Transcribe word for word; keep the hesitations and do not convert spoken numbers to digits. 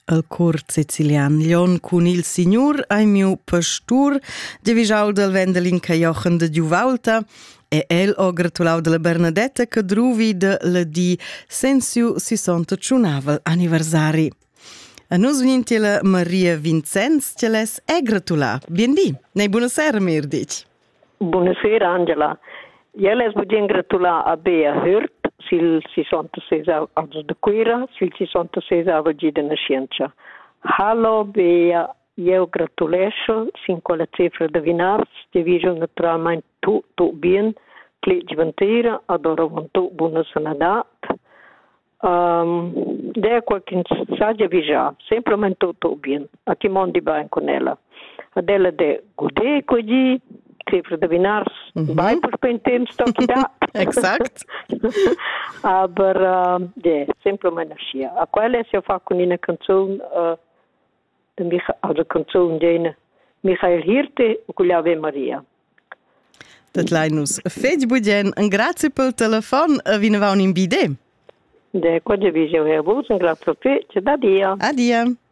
al cor sicilian Lion cun il signor ai miu pastur de visau del vendelin ca Jochen de Giuvalta e el ho gratulau della Bernadetta che druvi de la di sensiu sessanta-cinque anniversari. A nus vinti la Maria Vincenz ce les e gratula. Bien di. Nei buonasera mir dic. Buonasera Angela. Io les voglio gratulare a Bea Hurt sil sessantasei anni de quera, sil sessantasei anni di nascenza. Hallo Bea, io gratulesso sin quella cifra de vinars, di vision naturalmente tu, tu bien, clicci ventira, adoravano tu buona sanità. Um, de qualche saggia vigia, semplicemente tutto bien, a chi mondi bene con ella. Adela de gude così, cifra de vinars, mm-hmm. Vai per pentem stocchi da. Exakt. Aber, uh, de, semplicemente scia. A quella si fa con una canzone, uh, de Micha, also canzone di Michael Hirte, con l'Ave Maria. Dat leinus fetg budien, un grazie pel telefon, vi ne va un in bide. De, quando vi ho avuto, un grazie a te, da dia. Adia.